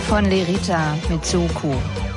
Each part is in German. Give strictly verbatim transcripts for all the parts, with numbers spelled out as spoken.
Von Lerita mit Soko.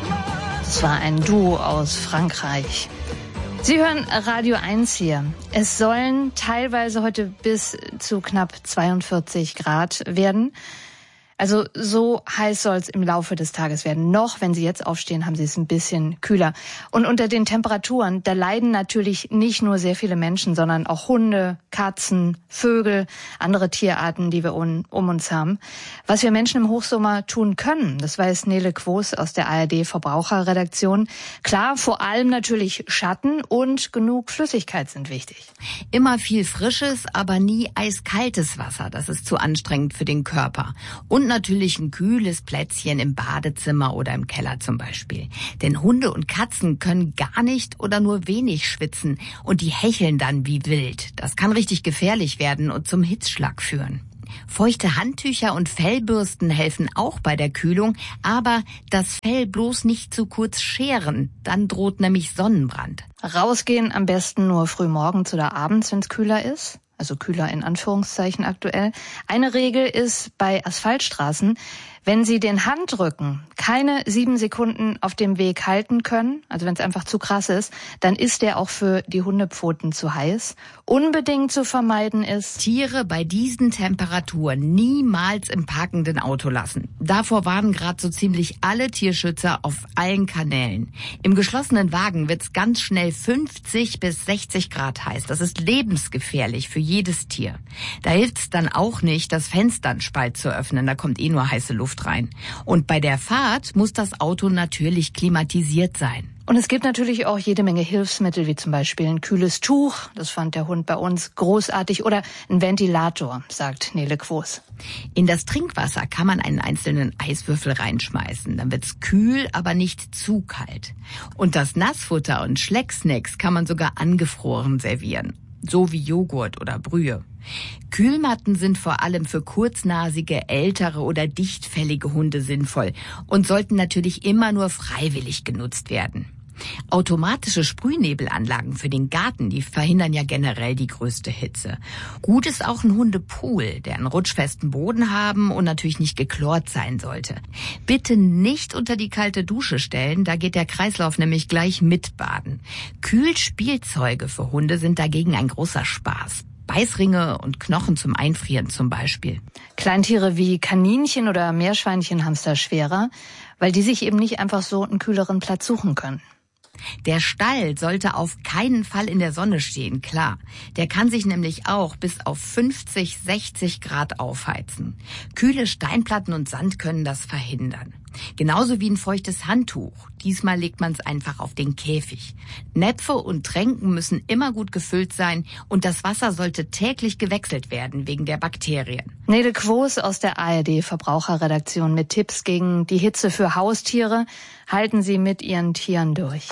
Das war ein Duo aus Frankreich. Sie hören Radio eins hier. Es sollen teilweise heute bis zu knapp zweiundvierzig Grad werden. Also so heiß soll es im Laufe des Tages werden. Noch, wenn Sie jetzt aufstehen, haben Sie es ein bisschen kühler. Und unter den Temperaturen, da leiden natürlich nicht nur sehr viele Menschen, sondern auch Hunde, Katzen, Vögel, andere Tierarten, die wir um, um uns haben. Was wir Menschen im Hochsommer tun können, das weiß Nele Quos aus der A R D-Verbraucherredaktion. Klar, vor allem natürlich Schatten und genug Flüssigkeit sind wichtig. Immer viel frisches, aber nie eiskaltes Wasser. Das ist zu anstrengend für den Körper. Und natürlich ein kühles Plätzchen im Badezimmer oder im Keller zum Beispiel. Denn Hunde und Katzen können gar nicht oder nur wenig schwitzen und die hecheln dann wie wild. Das kann richtig gefährlich werden und zum Hitzschlag führen. Feuchte Handtücher und Fellbürsten helfen auch bei der Kühlung, aber das Fell bloß nicht zu kurz scheren, dann droht nämlich Sonnenbrand. Rausgehen am besten nur früh morgens oder abends, wenn es kühler ist. Also kühler in Anführungszeichen aktuell. Eine Regel ist bei Asphaltstraßen, wenn Sie den Handrücken keine sieben Sekunden auf dem Weg halten können, also wenn es einfach zu krass ist, dann ist der auch für die Hundepfoten zu heiß. Unbedingt zu vermeiden ist, Tiere bei diesen Temperaturen niemals im parkenden Auto lassen. Davor warnen gerade so ziemlich alle Tierschützer auf allen Kanälen. Im geschlossenen Wagen wird's ganz schnell fünfzig bis sechzig Grad heiß. Das ist lebensgefährlich für jedes Tier. Da hilft's dann auch nicht, das Fenster einen Spalt zu öffnen, da kommt eh nur heiße Luft rein. Und bei der Fahrt muss das Auto natürlich klimatisiert sein. Und es gibt natürlich auch jede Menge Hilfsmittel, wie zum Beispiel ein kühles Tuch, das fand der Hund bei uns großartig, oder ein Ventilator, sagt Nele Quos. In das Trinkwasser kann man einen einzelnen Eiswürfel reinschmeißen. Dann wird's kühl, aber nicht zu kalt. Und das Nassfutter und Schlecksnacks kann man sogar angefroren servieren. So wie Joghurt oder Brühe. Kühlmatten sind vor allem für kurznasige, ältere oder dichtfällige Hunde sinnvoll und sollten natürlich immer nur freiwillig genutzt werden. Automatische Sprühnebelanlagen für den Garten, die verhindern ja generell die größte Hitze. Gut ist auch ein Hundepool, der einen rutschfesten Boden haben und natürlich nicht geklort sein sollte. Bitte nicht unter die kalte Dusche stellen, da geht der Kreislauf nämlich gleich mitbaden. Kühlspielzeuge für Hunde sind dagegen ein großer Spaß. Beißringe und Knochen zum Einfrieren zum Beispiel. Kleintiere wie Kaninchen oder Meerschweinchen haben es da schwerer, weil die sich eben nicht einfach so einen kühleren Platz suchen können. Der Stall sollte auf keinen Fall in der Sonne stehen, klar. Der kann sich nämlich auch bis auf fünfzig, sechzig Grad aufheizen. Kühle Steinplatten und Sand können das verhindern. Genauso wie ein feuchtes Handtuch. Diesmal legt man es einfach auf den Käfig. Näpfe und Tränken müssen immer gut gefüllt sein und das Wasser sollte täglich gewechselt werden wegen der Bakterien. Nele Quos aus der A R D-Verbraucherredaktion mit Tipps gegen die Hitze für Haustiere. Halten Sie mit Ihren Tieren durch.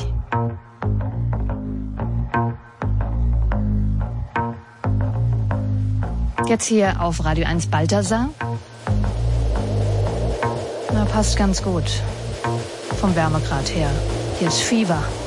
Jetzt hier auf Radio eins Balthasar. Na, passt ganz gut vom Wärmegrad her. Hier ist Fieber.